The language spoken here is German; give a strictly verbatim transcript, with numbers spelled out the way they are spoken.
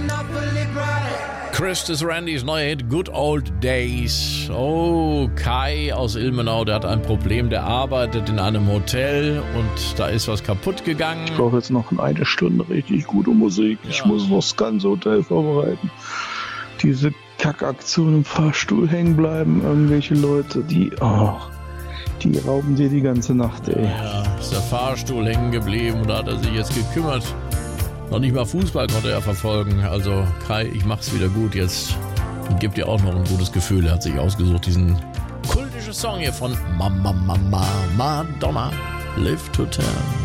Chris is Randys neue Hit Good Old Days. Oh, Kai aus Ilmenau, der hat ein Problem, der arbeitet in einem Hotel und da ist was kaputt gegangen. Ich brauche jetzt noch eine Stunde richtig gute Musik. Ja. Ich muss noch das ganze Hotel vorbereiten. Diese Kackaktion im Fahrstuhl hängen bleiben, irgendwelche Leute, die, oh, die rauben dir die ganze Nacht, ey. Ja, ist der Fahrstuhl hängen geblieben und da hat er sich jetzt gekümmert. Noch nicht mal Fußball konnte er verfolgen. Also Kai, ich mach's wieder gut jetzt. Und gibt dir auch noch ein gutes Gefühl. Er hat sich ausgesucht, diesen kultischen Song hier von Mama, Mama, Madonna, Live to Tell.